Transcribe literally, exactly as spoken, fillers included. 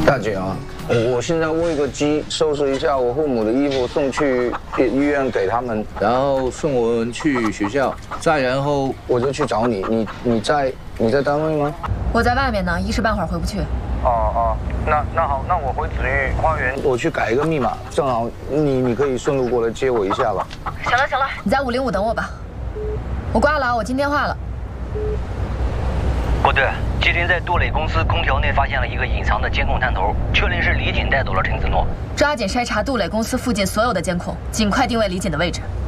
大姐啊，我现在喂个鸡，收拾一下我父母的衣服，送去医院给他们，然后送我们去学校，再然后我就去找你。你你在你在单位吗？ 我在外面呢，一时半会儿回不去。 哦哦，那那好，那我回紫玉花园，我去改一个密码，正好你你可以顺路过来接我一下吧。 行了行了，你在五零五等我吧。我挂了啊，我接电话了。 郭队，今天在杜磊公司空调内发现了一个隐藏的监控探头，确定是李锦带走了陈子诺。 抓紧筛查杜磊公司附近所有的监控，尽快定位李锦的位置。